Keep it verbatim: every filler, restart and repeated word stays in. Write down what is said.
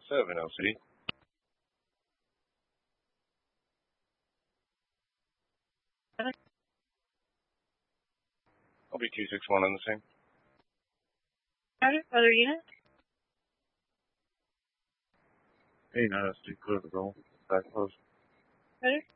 Seven L C. I'll be two six one on the same. Other unit? Hey, no, that's too close to go. Back close. Better?